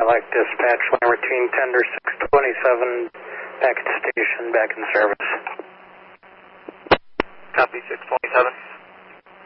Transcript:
Cadillac dispatch, line routine tender 627, back at station, back in service. Copy 627.